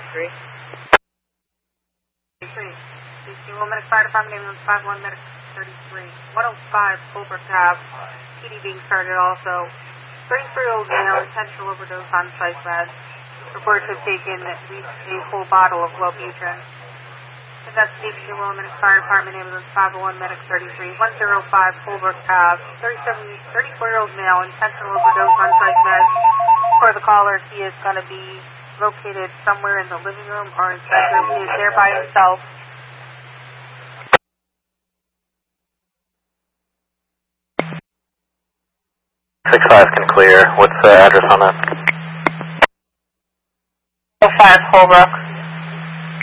CC1 Medic Fire Department, ambulance 51 Medic 33. 105 Colbrook Ave. PD being started also. 33-year-old male, intentional overdose on psych meds. Reports have taken at least a full bottle of Wellbutrin. Investigation Willow Medic Fire Department, ambulance 501 Medic 33. 105 Colbrook Ave. 34-year-old male, intentional overdose on psych meds. For the caller, he is going to be located somewhere in the living room or in bedroom. He is there by himself. 65 can clear. What's the address on that? 05 Holbrook.